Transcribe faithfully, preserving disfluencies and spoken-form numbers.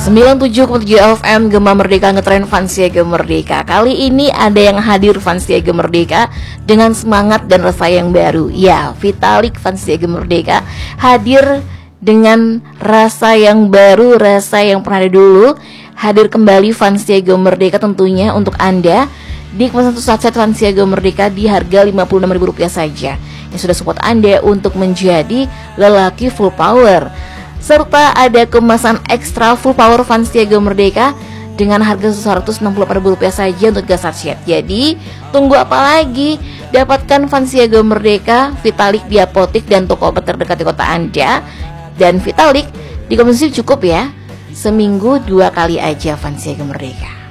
sembilan puluh tujuh koma tujuh F M Gema Merdeka ngetren Fans Siaga Merdeka. Kali ini ada yang hadir Fans Siaga Merdeka dengan semangat dan rasa yang baru. Ya, Vitalik Fans Siaga Merdeka hadir dengan rasa yang baru, rasa yang pernah ada dulu. Hadir kembali Fans Siaga Merdeka tentunya untuk Anda di kemasan satu set Fans Siaga Merdeka di harga lima puluh enam ribu rupiah saja, yang sudah support Anda untuk menjadi lelaki full power. Serta ada kemasan ekstra full power Fans Siaga Merdeka dengan harga seratus enam puluh delapan ribu rupiah saja untuk tiga sachet. Jadi tunggu apa lagi? Dapatkan Fans Siaga Merdeka Vitalik di apotik dan toko obat terdekat di kota Anda. Dan Vitalik dikonsumsi cukup ya, seminggu dua kali aja Fans Siaga Merdeka.